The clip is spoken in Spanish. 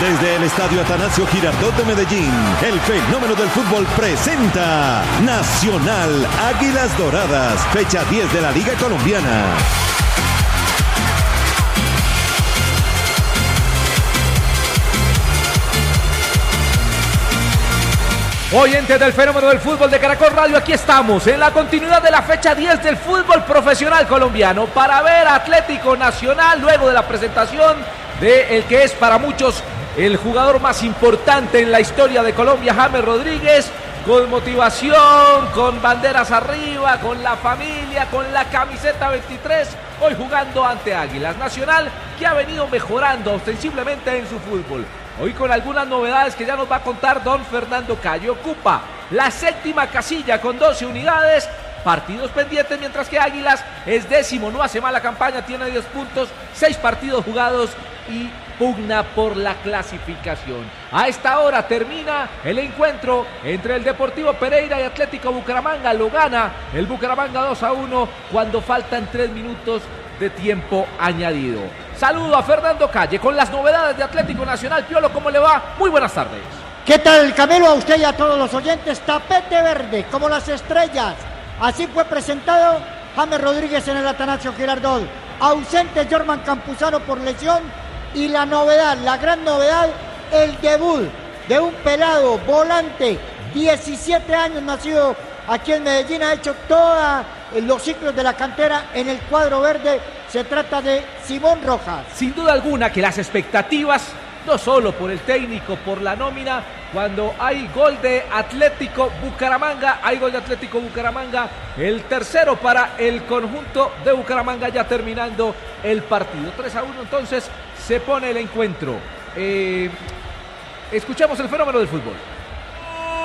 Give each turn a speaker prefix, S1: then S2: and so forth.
S1: Desde el Estadio Atanasio Girardot de Medellín, el fenómeno del fútbol presenta Nacional Águilas Doradas, fecha 10 de la Liga Colombiana.
S2: Oyentes del fenómeno del fútbol de Caracol Radio, aquí estamos en la continuidad de la fecha 10 del fútbol profesional colombiano para ver a Atlético Nacional luego de la presentación de el que es para muchos el jugador más importante en la historia de Colombia, James Rodríguez, con motivación, con banderas arriba, con la familia, con la camiseta 23, hoy jugando ante Águilas Nacional, que ha venido mejorando ostensiblemente en su fútbol. Hoy con algunas novedades que ya nos va a contar don Fernando Calle. Ocupa la séptima casilla con 12 unidades, partidos pendientes, mientras que Águilas es décimo, no hace mala campaña, tiene 10 puntos, 6 partidos jugados y pugna por la clasificación. A esta hora termina el encuentro entre el Deportivo Pereira y Atlético Bucaramanga. Lo gana el Bucaramanga 2-1 cuando faltan 3 minutos de tiempo añadido. Saludo a Fernando Calle con las novedades de Atlético Nacional. Piolo, ¿cómo le va? Muy buenas tardes.
S3: ¿Qué tal, Camilo? A usted y a todos los oyentes. Tapete verde, como las estrellas. Así fue presentado James Rodríguez en el Atanasio Girardot. Ausente Jorman Campuzano por lesión. Y la novedad, la gran novedad, el debut de un pelado volante, 17 años, nacido aquí en Medellín, ha hecho todos los ciclos de la cantera en el cuadro verde. Se trata de Simón Rojas.
S2: Sin duda alguna que las expectativas, no solo por el técnico, por la nómina, cuando hay gol de Atlético Bucaramanga, el tercero para el conjunto de Bucaramanga, ya terminando el partido. 3-1 entonces se pone el encuentro. Escuchemos el fenómeno del fútbol.